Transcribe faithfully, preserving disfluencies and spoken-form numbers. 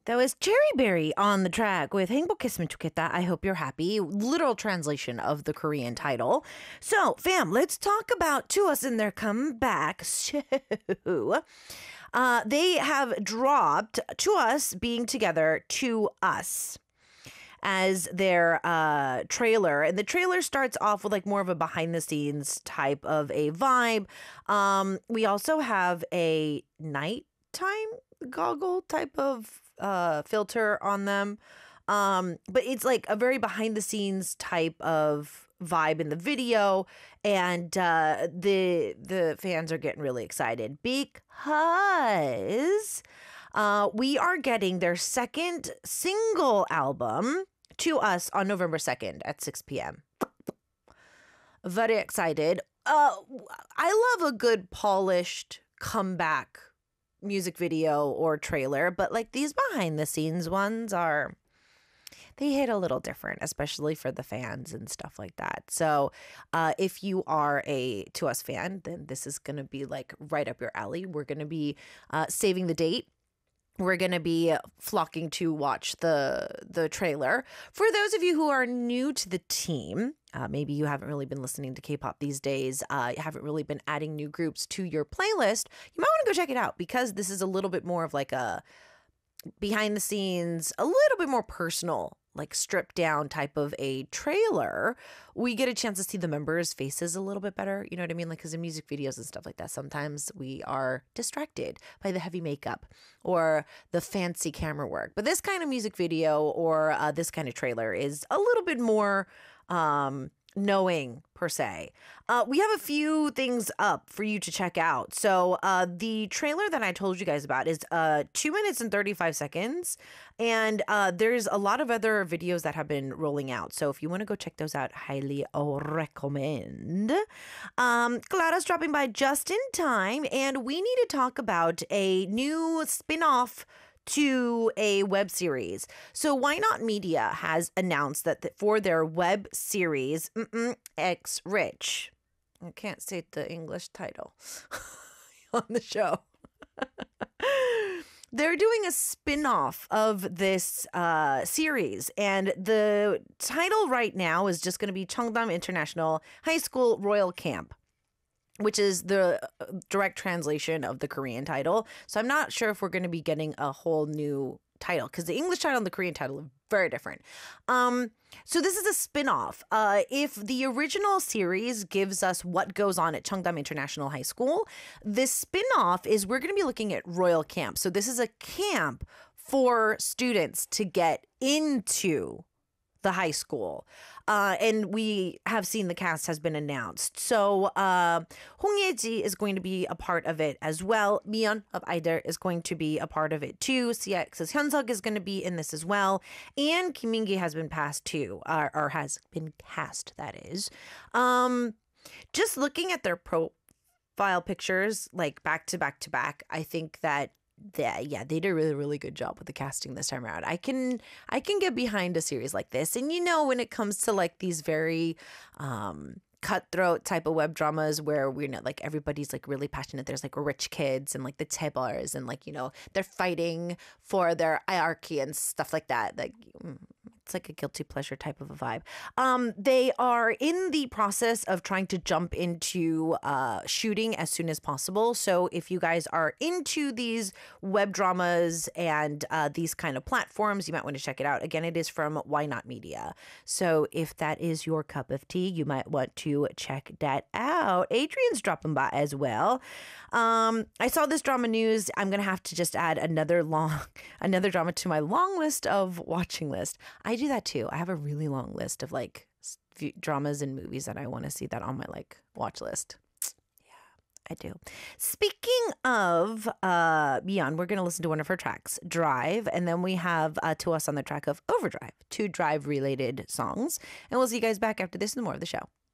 That was Cherry Berry on the track with 행복했으면 좋겠다. I hope you're happy. Literal translation of the Korean title. So, fam, let's talk about To Us and their comeback. So, uh, they have dropped To Us being together, To Us, as their uh, trailer. And the trailer starts off with like more of a behind the scenes type of a vibe. Um, we also have a nighttime goggle type of uh, filter on them. Um, but it's like a very behind the scenes type of vibe in the video. And uh, the the fans are getting really excited because uh, we are getting their second single album, To Us, on November second at six p.m. Very excited. Uh, I love a good polished comeback music video or trailer, but like these behind the scenes ones are, they hit a little different, especially for the fans and stuff like that. So uh, if you are a To Us fan, then this is going to be like right up your alley. We're going to be uh, saving the date. We're going to be flocking to watch the the trailer. For those of you who are new to the team, uh, maybe you haven't really been listening to K-pop these days, uh, you haven't really been adding new groups to your playlist, you might want to go check it out because this is a little bit more of like a behind the scenes, a little bit more personal, like stripped down type of a trailer. We get a chance to see the members' faces a little bit better. You know what I mean? Like, because in music videos and stuff like that, sometimes we are distracted by the heavy makeup or the fancy camera work. But this kind of music video or uh, this kind of trailer is a little bit more um, knowing per se. Uh, we have a few things up for you to check out. So uh, the trailer that I told you guys about is uh, two minutes and thirty-five seconds. And uh, there's a lot of other videos that have been rolling out. So if you want to go check those out, highly recommend. Um, Clara's dropping by just in time. And we need to talk about a new spin-off to a web series. So Why Not Media has announced that th- for their web series, X Rich, I can't say the English title on the show. They're doing a spin-off of this uh, series, and the title right now is just going to be Cheongdam International High School Royal Camp, which is the direct translation of the Korean title. So I'm not sure if we're going to be getting a whole new title because the English title and the Korean title are very different. Um, so this is a spin-off. Uh, if the original series gives us what goes on at Cheongdam International High School, this spin-off is we're going to be looking at Royal Camp. So this is a camp for students to get into the high school. Uh, and we have seen the cast has been announced. So uh, Hong Ye-ji is going to be a part of it as well. Miyeon of Aider is going to be a part of it too. C X's Hyunsuk is going to be in this as well. And Kim Min-gi has been passed too, or, or has been cast, that is. Um, just looking at their profile pictures, like back to back to back, I think that Yeah, yeah, they did a really, really good job with the casting this time around. I can, I can get behind a series like this, and you know, when it comes to like these very um, cutthroat type of web dramas where we're not like everybody's like really passionate. There's like rich kids and like the chaebars and like you know they're fighting for their hierarchy and stuff like that. Like it's like a guilty pleasure type of a vibe. Um, they are in the process of trying to jump into uh, shooting as soon as possible. So if you guys are into these web dramas and uh, these kind of platforms, you might want to check it out. Again, it is from Why Not Media. So if that is your cup of tea, you might want to check that out. Adrian's dropping by as well. Um, I saw this drama news. I'm going to have to just add another long, another drama to my long list of watching list. I do that too. I have a really long list of like dramas and movies that I want to see that on my like watch list. Yeah, I do. Speaking of uh, Miyeon, we're going to listen to one of her tracks, Drive, and then we have uh, To Us on the track of Overdrive, two Drive related songs. And we'll see you guys back after this and more of the show.